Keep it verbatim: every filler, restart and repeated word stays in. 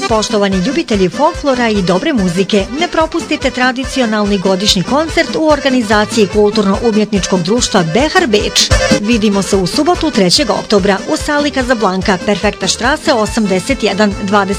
Poštovani ljubitelji folklora i dobre muzike, ne propustite tradicionalni godišnji koncert u organizaciji Kulturno-umjetničkog društva Behar Beč. Vidimo se u subotu trećeg oktobra u sali Casablanca, Perfekta štrase osamdeset jedan dvadeset